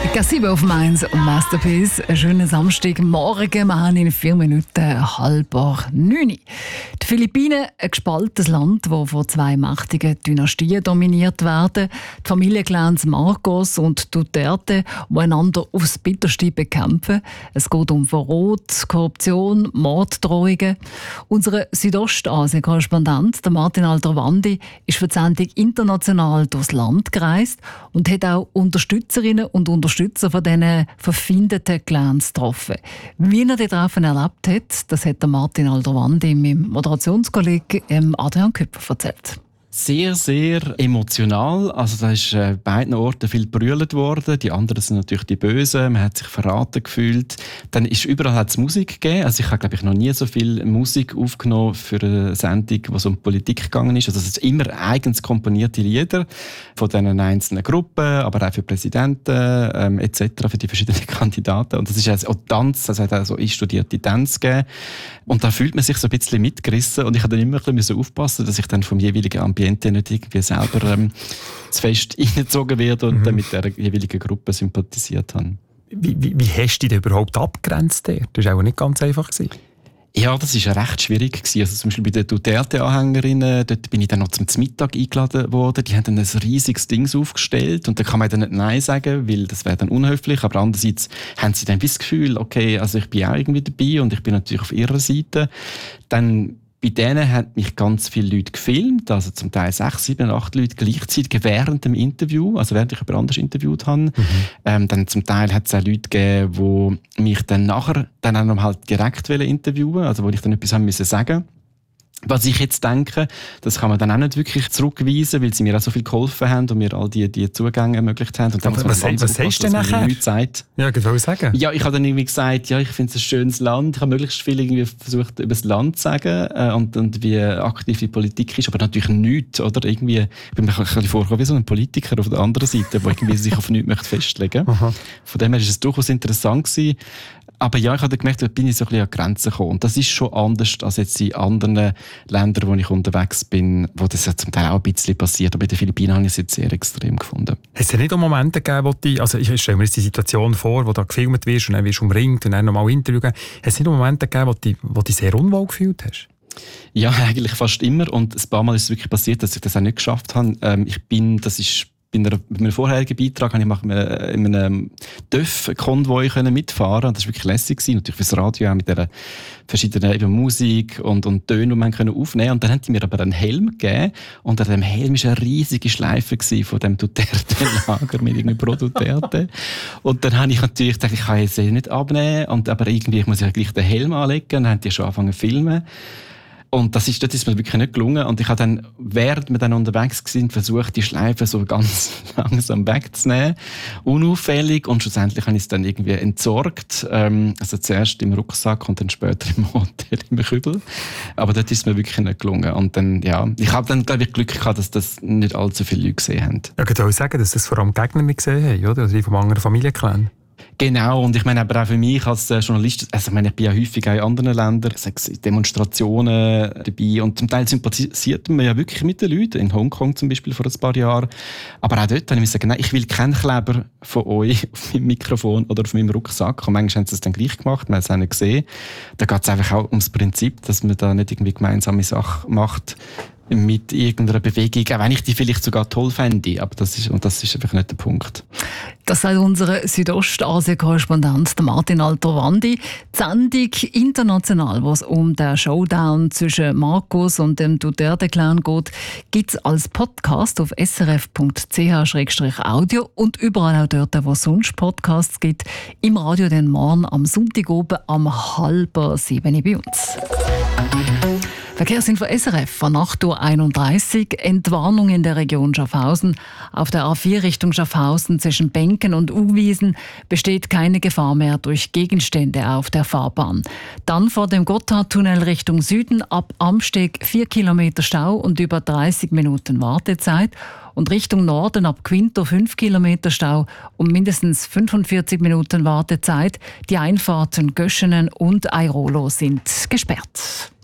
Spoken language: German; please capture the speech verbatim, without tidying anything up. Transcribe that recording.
Cassibe auf Mainz und Masterpiece. Einen schönen Samstagmorgen. Wir haben in vier Minuten halb neun. Die Philippinen, ein gespaltenes Land, das von zwei mächtigen Dynastien dominiert werden. Die Familienclans Marcos und Duterte, die einander aufs Bitterste bekämpfen. Es geht um Verrat, Korruption, Morddrohungen. Unser Südostasien-Korrespondent Martin Aldrovandi ist für die Sendung international durchs Land gereist und hat auch Unterstützerinnen und Unterstützer von diesen verfeindeten Clans getroffen. Wie er die Treffen erlebt hat, das hat Martin Aldrovandi meinem Moderationskollegen Adrian Küpper erzählt. Sehr, sehr emotional. Also da ist äh, beiden Orten viel gebrüllt worden. Die anderen sind natürlich die Bösen. Man hat sich verraten gefühlt. Dann ist überall hat's Musik gegeben. Also ich habe, glaube ich, noch nie so viel Musik aufgenommen für eine Sendung, die so um Politik gegangen ist. Also es sind immer eigens komponierte Lieder von diesen einzelnen Gruppen, aber auch für Präsidenten ähm, et cetera, für die verschiedenen Kandidaten. Und das ist also auch Tanz, also es hat auch so einstudierte Tänze gegeben. Und da fühlt man sich so ein bisschen mitgerissen. Und ich habe dann immer ein bisschen aufpassen, dass ich dann vom jeweiligen Ambiente nicht irgendwie selber ähm, zu fest reingezogen werde und mhm. dann mit der jeweiligen Gruppe sympathisiert habe. Wie, wie, wie hast du dich überhaupt abgegrenzt? Das war auch nicht ganz einfach. Ja, das war recht schwierig. Also zum Beispiel bei den Duterte-Anhängerinnen, dort bin ich dann noch zum Mittag eingeladen worden. Die haben dann ein riesiges Ding aufgestellt und da kann man dann nicht Nein sagen, weil das wäre dann unhöflich. Aber andererseits haben sie dann das Gefühl, okay, also ich bin auch irgendwie dabei und ich bin natürlich auf ihrer Seite. Dann bei denen haben mich ganz viele Leute gefilmt, also zum Teil sechs, sieben, acht Leute gleichzeitig während dem Interview, also während ich jemand anders interviewt habe. Mhm. Ähm, dann zum Teil hat es auch Leute gegeben, die mich dann nachher dann auch noch halt direkt interviewen, also wo ich dann etwas haben müssen sagen. Was ich jetzt denke, das kann man dann auch nicht wirklich zurückweisen, weil sie mir auch so viel geholfen haben und mir all die, die Zugänge ermöglicht haben. Und dann was was, was sagst du denn nachher? Ja, was soll ich sagen? Ja, ich habe dann irgendwie gesagt, ja, ich finde es ein schönes Land. Ich habe möglichst viel irgendwie versucht, über das Land zu sagen äh, und, und wie aktiv die Politik ist, aber natürlich nichts, oder? Irgendwie, ich bin mir ein bisschen vorgekommen wie so ein Politiker auf der anderen Seite, der irgendwie sich auf nichts möchte festlegen möchte. Von dem her war es durchaus interessant gewesen. Aber ja, ich habe gemerkt, da bin ich so ein bisschen an Grenzen gekommen. Und das ist schon anders als jetzt in anderen Ländern, wo ich unterwegs bin, wo das ja zum Teil auch ein bisschen passiert. Aber bei den Philippinen habe ich es jetzt sehr extrem gefunden. Hat es ja nicht auch Momente gegeben, wo die, also ich stelle mir jetzt die Situation vor, wo du gefilmt wirst und dann wirst du umringt und dann nochmal ein Interview geben. Hat es nicht auch Momente gegeben, wo du wo dich sehr unwohl gefühlt hast? Ja, eigentlich fast immer. Und ein paar Mal ist es wirklich passiert, dass ich das auch nicht geschafft habe. Ähm, ich bin, das ist Bei einem vorherigen Beitrag konnte ich in einem T Ö F-Konvoi mitfahren. Und das war wirklich lässig. Natürlich fürs Radio auch mit dieser verschiedenen eben Musik und, und Töne, die man aufnehmen konnte. Und dann haben die mir aber einen Helm gegeben. Und an dem Helm war eine riesige Schleife von dem Duterte-Lager mit irgendwie Pro Duterte. Und dann habe ich natürlich gedacht, ich kann jetzt nicht abnehmen. Und, aber irgendwie ich muss ja gleich den Helm anlegen. Und dann haben die schon angefangen zu filmen. Und das ist, das ist mir wirklich nicht gelungen. Und ich habe dann, während wir dann unterwegs waren, versucht, die Schleife so ganz langsam wegzunehmen. Unauffällig. Und schlussendlich habe ich es dann irgendwie entsorgt. Ähm, also zuerst im Rucksack und dann später im Hotel im Kübel. Aber dort ist es mir wirklich nicht gelungen. Und dann, ja, ich habe dann, glaube ich, Glück gehabt, dass das nicht allzu viele Leute gesehen haben. Ja, ich würde sagen, dass das vor allem Gegner nicht gesehen haben, oder? Also die vom anderen Familienclan. Genau, und ich meine aber auch für mich als Journalist, also ich meine, ich bin ja häufig auch in anderen Ländern, Demonstrationen dabei und zum Teil sympathisiert man ja wirklich mit den Leuten, in Hongkong zum Beispiel vor ein paar Jahren. Aber auch dort habe ich gesagt, nein, ich will keinen Kleber von euch auf meinem Mikrofon oder auf meinem Rucksack. Und manchmal haben sie es dann gleich gemacht, man hat es auch nicht gesehen. Da geht es einfach auch ums Prinzip, dass man da nicht irgendwie gemeinsame Sachen macht mit irgendeiner Bewegung, auch wenn ich die vielleicht sogar toll fände. Aber das ist, und das ist einfach nicht der Punkt. Das sagt unser Südostasien-Korrespondent Martin Aldrovandi. Die Sendung international, wo es um den Showdown zwischen Marcos und dem Duterte-Clan geht, gibt es als Podcast auf s r f punkt c h slash audio und überall auch dort, wo es sonst Podcasts gibt. Im Radio den morgen am Sonntag oben am halb sieben bei uns. Verkehrsinfo S R F von acht Uhr einunddreißig. Entwarnung in der Region Schaffhausen. Auf der A vier Richtung Schaffhausen zwischen Benken und Uwiesen besteht keine Gefahr mehr durch Gegenstände auf der Fahrbahn. Dann vor dem Gotthardtunnel Richtung Süden ab Amsteg vier Kilometer Stau und über dreißig Minuten Wartezeit. Und Richtung Norden ab Quinto fünf Kilometer Stau und mindestens fünfundvierzig Minuten Wartezeit. Die Einfahrten Göschenen und Airolo sind gesperrt.